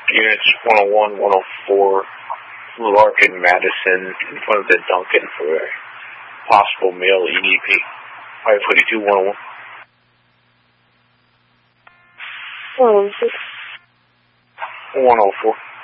Units 101, 104, Larkin, Madison, in front of the Duncan for a possible male EDP. 542, 101. 106. 104.